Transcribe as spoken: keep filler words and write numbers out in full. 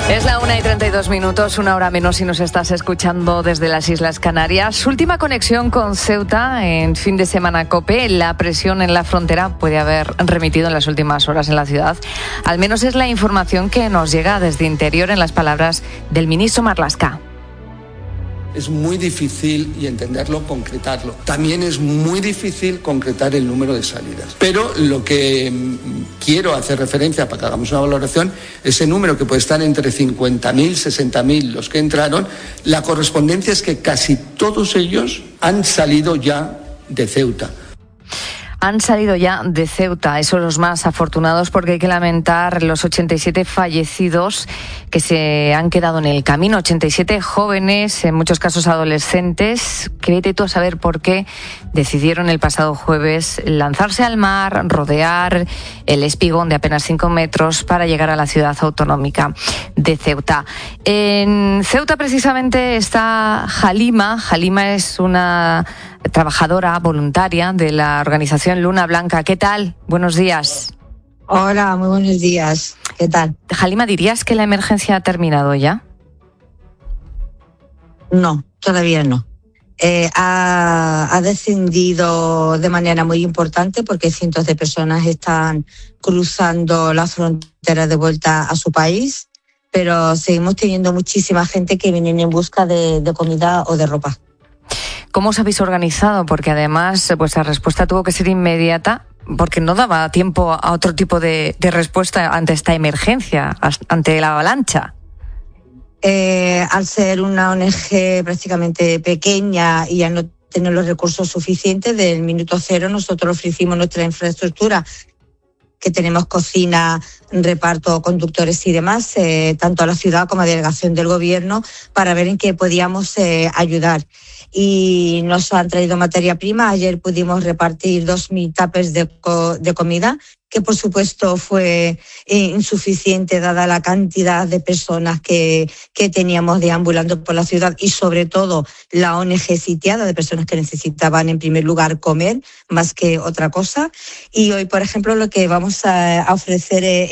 Es la una y treinta y dos minutos, una hora menos si nos estás escuchando desde las Islas Canarias. Última conexión con Ceuta en fin de semana COPE. La presión en la frontera puede haber remitido en las últimas horas en la ciudad. Al menos es la información que nos llega desde interior en las palabras del ministro Marlaska. Es muy difícil, y entenderlo, concretarlo. También es muy difícil concretar el número de salidas. Pero lo que quiero hacer referencia, para que hagamos una valoración, ese número que puede estar entre cincuenta mil, sesenta mil los que entraron, la correspondencia es que casi todos ellos han salido ya de Ceuta. Han salido ya de Ceuta, esos los más afortunados, porque hay que lamentar los ochenta y siete fallecidos que se han quedado en el camino, ochenta y siete jóvenes, en muchos casos adolescentes, que vete tú a saber por qué decidieron el pasado jueves lanzarse al mar, rodear el espigón de apenas cinco metros para llegar a la ciudad autonómica de Ceuta. En Ceuta precisamente está Halima. Halima es una trabajadora voluntaria de la organización Luna Blanca. ¿Qué tal? Buenos días. Hola, muy buenos días. ¿Qué tal? Halima, ¿dirías que la emergencia ha terminado ya? No, todavía no. Eh, ha, ha descendido de manera muy importante porque cientos de personas están cruzando la frontera de vuelta a su país, pero seguimos teniendo muchísima gente que viene en busca de, de comida o de ropa. ¿Cómo os habéis organizado? Porque además vuestra respuesta tuvo que ser inmediata, porque no daba tiempo a otro tipo de, de respuesta ante esta emergencia, ante la avalancha. Eh, al ser una O N Ge prácticamente pequeña y al no tener los recursos suficientes, del minuto cero nosotros ofrecimos nuestra infraestructura, que tenemos cocina, reparto, conductores y demás, eh, tanto a la ciudad como a la delegación del gobierno, para ver en qué podíamos eh, ayudar. Y nos han traído materia prima. Ayer pudimos repartir dos mil tuppers de, co- de comida, que por supuesto fue eh, insuficiente dada la cantidad de personas que, que teníamos deambulando por la ciudad y sobre todo la O N Ge sitiada de personas que necesitaban en primer lugar comer más que otra cosa. Y hoy, por ejemplo, lo que vamos a, a ofrecer es